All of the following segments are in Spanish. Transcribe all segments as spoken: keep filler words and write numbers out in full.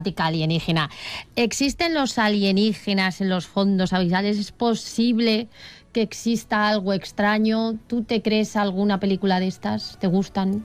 alienígena. ¿Existen los alienígenas en los fondos abisales? ¿Es posible que exista algo extraño? ¿Tú te crees alguna película de estas? ¿Te gustan?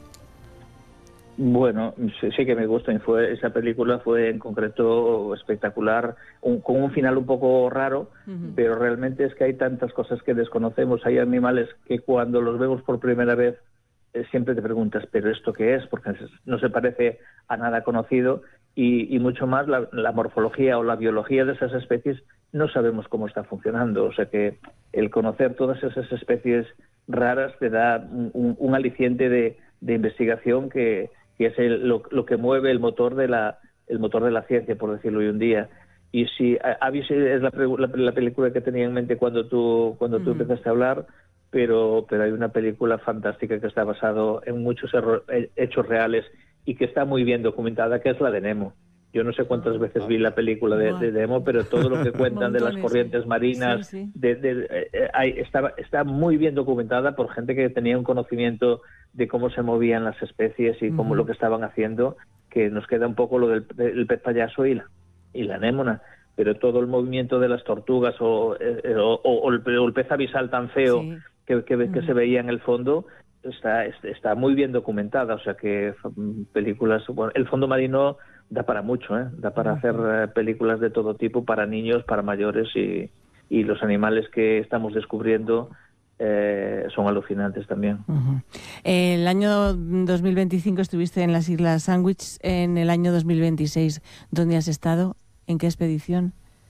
Bueno, sí, sí que me gusta. Y fue, esa película fue en concreto espectacular, un, con un final un poco raro, uh-huh. pero realmente es que hay tantas cosas que desconocemos. Hay animales que cuando los vemos por primera vez eh, siempre te preguntas, ¿pero esto qué es? Porque no se parece a nada conocido y, y mucho más la, la morfología o la biología de esas especies no sabemos cómo está funcionando. O sea que el conocer todas esas especies raras te da un, un, un aliciente de, de investigación que que es el, lo, lo que mueve el motor de la el motor de la ciencia, por decirlo hoy en día. Y si Abyss es la, la, la película que tenía en mente cuando tú cuando tú uh-huh. empezaste a hablar, pero pero hay una película fantástica que está basado en muchos erro, hechos reales y que está muy bien documentada, que es la de Nemo. Yo no sé cuántas veces vi la película de, de Nemo, pero todo lo que cuentan de las corrientes marinas sí, sí. De, de, eh, hay, está, está muy bien documentada por gente que tenía un conocimiento de cómo se movían las especies y cómo uh-huh. lo que estaban haciendo, que nos queda un poco lo del, del pez payaso y la, y la anémona, pero todo el movimiento de las tortugas o, eh, o, o, el, o el pez abisal tan feo sí. que, que, uh-huh. que se veía en el fondo, está, está muy bien documentada. O sea que películas, bueno, el fondo marino da para mucho, ¿eh? Da para uh-huh. hacer eh, películas de todo tipo, para niños, para mayores, y, y los animales que estamos descubriendo eh, son alucinantes también. Uh-huh. El año dos mil veinticinco estuviste en las Islas Sandwich. En el año dos mil veintiséis, ¿dónde has estado? ¿En qué expedición?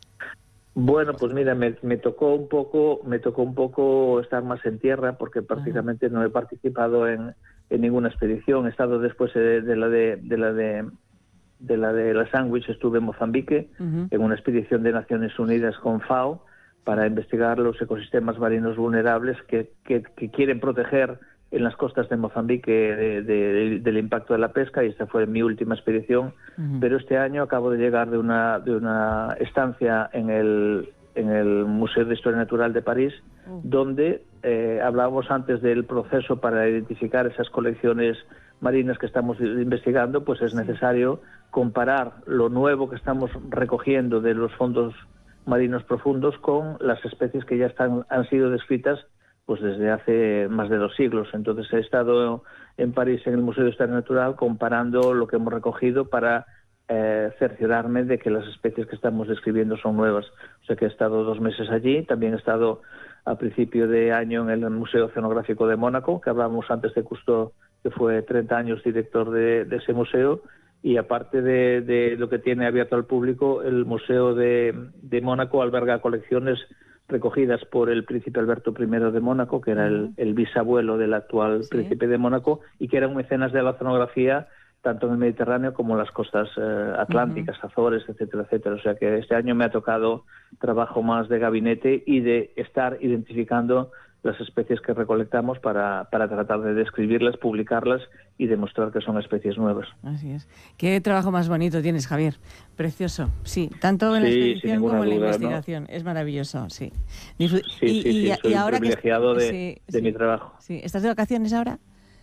Bueno, pues mira, me, me tocó un poco, me tocó un poco estar más en tierra, porque prácticamente uh-huh. no he participado en, en ninguna expedición. He estado después de, de la de, de la de de la de la Sandwich, estuve en Mozambique uh-huh. en una expedición de Naciones Unidas con FAO para investigar los ecosistemas marinos vulnerables que, que, que quieren proteger en las costas de Mozambique de, de, de, del impacto de la pesca, y esta fue mi última expedición. Uh-huh. Pero este año acabo de llegar de una de una estancia en el en el Museo de Historia Natural de París, uh-huh. donde eh, hablábamos antes del proceso para identificar esas colecciones marinas que estamos investigando. Pues es necesario comparar lo nuevo que estamos recogiendo de los fondos marinos profundos con las especies que ya están han sido descritas pues desde hace más de dos siglos. Entonces he estado en París en el Museo de Historia Natural comparando lo que hemos recogido para eh, cerciorarme de que las especies que estamos describiendo son nuevas. O sea que he estado dos meses allí. También he estado a principio de año en el Museo Oceanográfico de Mónaco, que hablábamos antes de Cousteau, que fue treinta años director de, de ese museo. Y aparte de, de lo que tiene abierto al público, el Museo de, de Mónaco alberga colecciones recogidas por el príncipe Alberto primero de Mónaco, que era el, el bisabuelo del actual sí. príncipe de Mónaco, y que eran mecenas de la oceanografía tanto en el Mediterráneo como en las costas eh, atlánticas, uh-huh. Azores, etcétera, etcétera. O sea que este año me ha tocado trabajo más de gabinete y de estar identificando las especies que recolectamos para, para tratar de describirlas, publicarlas y demostrar que son especies nuevas. Así es. Qué trabajo más bonito tienes, Javier. Precioso. Sí, tanto en sí, la expedición como en la duda, investigación. ¿No? Es maravilloso, sí. Sí, sí, y, sí, y, soy y ahora privilegiado que... de, sí, de sí, mi trabajo. Sí. ¿Estás de vacaciones ahora?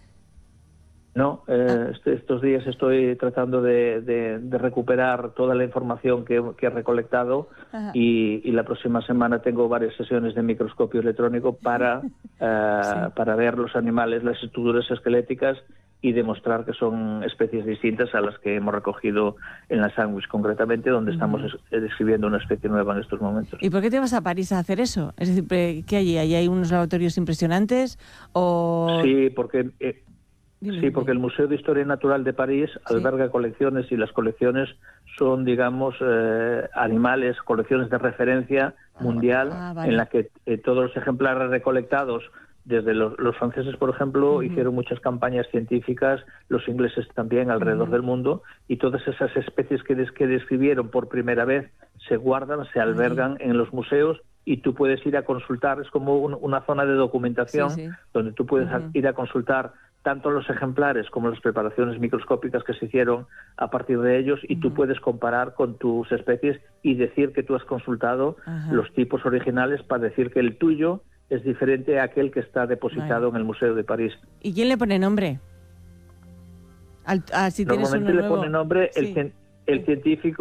No, eh, ah. este, estos días estoy tratando de, de, de recuperar toda la información que, que he recolectado y, y la próxima semana tengo varias sesiones de microscopio electrónico para, uh, sí. para ver los animales, las estructuras esqueléticas y demostrar que son especies distintas a las que hemos recogido en la Sandwich, concretamente, donde uh-huh. estamos es, describiendo una especie nueva en estos momentos. ¿Y por qué te vas a París a hacer eso? Es decir, ¿qué hay allí? ¿Hay, hay unos laboratorios impresionantes? O... Sí, porque... Eh, Sí, porque el Museo de Historia Natural de París sí. alberga colecciones, y las colecciones son, digamos, eh, animales, colecciones de referencia mundial, ah, vale. en la que eh, todos los ejemplares recolectados, desde los, los franceses, por ejemplo, uh-huh. hicieron muchas campañas científicas, los ingleses también alrededor uh-huh. del mundo, y todas esas especies que, des, que describieron por primera vez se guardan, se albergan uh-huh. en los museos, y tú puedes ir a consultar. Es como un, una zona de documentación sí, sí. donde tú puedes uh-huh. ir a consultar tanto los ejemplares como las preparaciones microscópicas que se hicieron a partir de ellos, y uh-huh. tú puedes comparar con tus especies y decir que tú has consultado uh-huh. los tipos originales para decir que el tuyo es diferente a aquel que está depositado vale. en el Museo de París. ¿Y quién le pone nombre? Al, a, si Normalmente tienes uno le nuevo. pone nombre sí. el, el científico